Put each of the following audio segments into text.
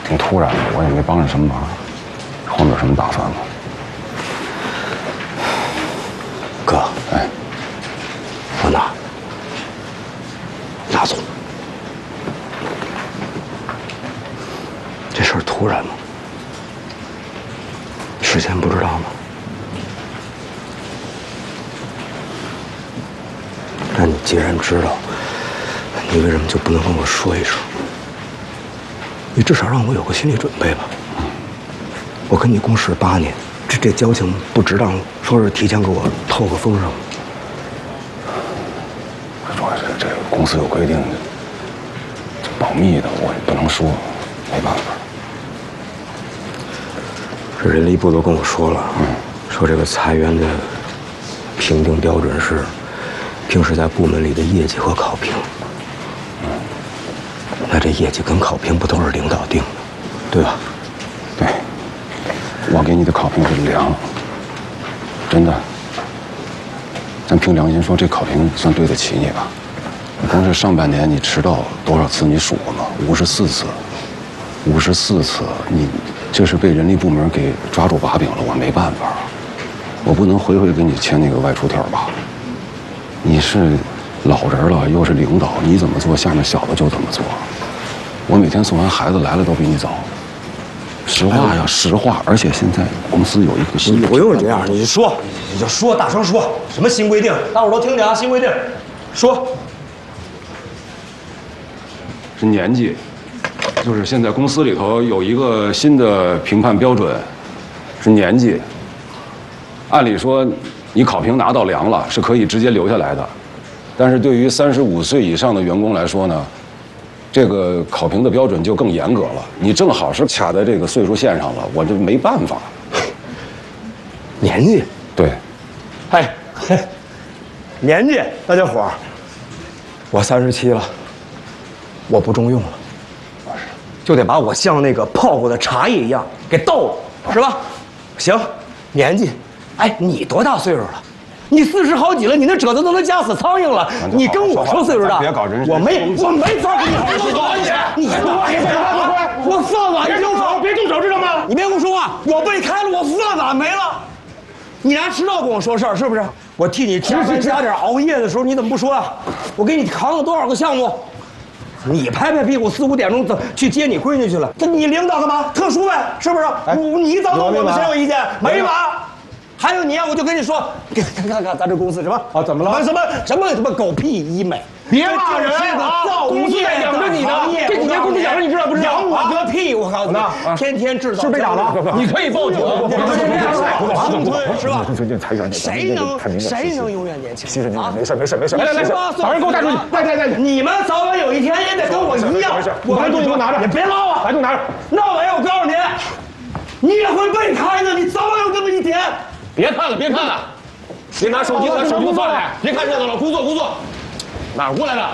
挺突然的，我也没帮上什么忙。后面有什么打算吗？ 哥， 哎， 我拿总，这事儿突然吗？事先不知道吗？那你既然知道，你为什么就不能跟我说一声？你至少让我有个心理准备吧。我跟你共事8年，这交情不值当说是提前给我透个风声。 主要是这个公司有规定，这保密的我也不能说，没办法。 这人力部都跟我说了，说这个裁员的评定标准是平时在部门里的业绩和考评。那这业绩跟考评不都是领导定的，对吧？ 对，我给你的考评是良，真的。咱凭良心说，这考评算对得起你吧？你光是上半年你迟到多少次，你数过吗？54次，54次，你这是被人力部门给抓住把柄了，我没办法，我不能回回给你签那个外出条吧？你是老人了，又是领导，你怎么做，下面小的就怎么做。我每天送完孩子来了都比你早，实话呀，实话。而且现在公司有一个新， 你不用这样，你就说，你就说，大声说，什么新规定？大伙儿都听听啊，新规定，说。 是年纪，就是现在公司里头有一个新的评判标准，是年纪。按理说，你考评拿到良了，是可以直接留下来的，但是对于35岁以上的员工来说呢？这个考评的标准就更严格了，你正好是卡在这个岁数线上了，我就没办法。 年纪， 对， 嘿，年纪，大家伙儿，我37了，我不中用了，就得把我像那个泡过的茶叶一样给倒了，是吧？行，年纪，哎，你多大岁数了？你40好几了，你那褶子都能夹死苍蝇了。你跟我说岁数大， 别搞人， 我没法跟你好好说。你我饭碗别动手，别动手，知道吗？你别跟我说话，我被开了，我饭碗没了。你拿迟到跟我说事儿是不是？我替你加班加点熬夜的时候，你怎么不说啊？我给你扛了多少个项目？你拍拍屁股4、5点钟走去接你闺女去了，这你领导干嘛？特殊呗，是不是？你早走，我们谁有意见？没码。还有你啊，我就跟你说，看咱这公司什么啊？怎么了？ 什么狗屁医美！ 别骂人啊！公司在养着你呢，这几年公司养着你知道不知道？ 养我个屁！我告诉你，天天制造是被打了，你可以报警。 生吞是吧？ 最近裁员， 谁能永远年轻？ 其实你没事。来， 把人给我带出去！带！你们早晚有一天也得跟我一样。 我把东西给我拿着， 你别捞啊！ 把东西拿着。 那玩意儿我告诉你，你也会被开的，你早晚有这么一天。 别看了，别拿手机放下，别看热闹了，工作。哪儿过来的？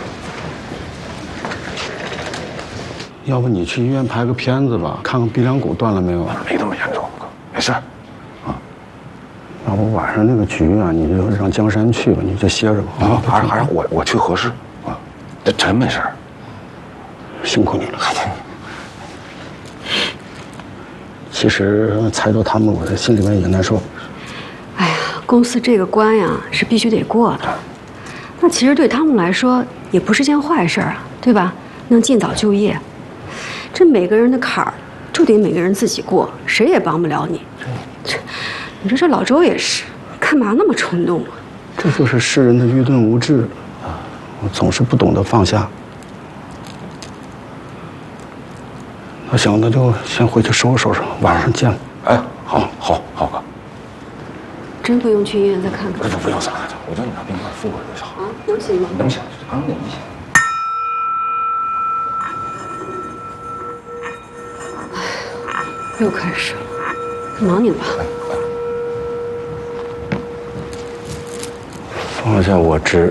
要不你去医院拍个片子吧，看看鼻梁骨断了没有？没那么严重，没事。啊，要不晚上那个局啊，你就让江山去吧，你就歇着吧。啊，还是我去合适。啊，这真没事。辛苦你了，还请你。其实裁掉他们，我心里面也难受。 哎呀，公司这个关呀是必须得过的。那其实对他们来说也不是件坏事啊，对吧？能尽早就业，这每个人的坎儿就得每个人自己过，谁也帮不了你。你说这老周也是，干嘛那么冲动啊？ 这就是世人的愚钝无知啊！我总是不懂得放下。那行，那就先回去收拾收拾，晚上见了。哎，好，哥。 真不用去医院再看看？ 不用，我叫你拿冰块敷过就好。 啊，能行吗？ 能行，刚能行。 哎，又开始了，忙你的吧。 放下我执，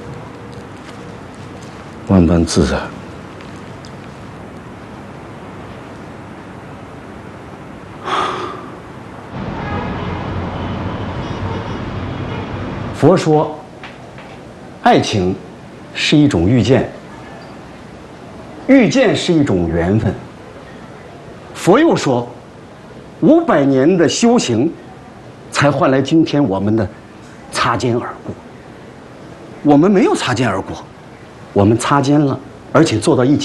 万般自在。 佛说，爱情是一种遇见，遇见是一种缘分， 佛又说，500年的修行，才换来今天我们的擦肩而过。我们没有擦肩而过，我们擦肩了，而且坐到一起。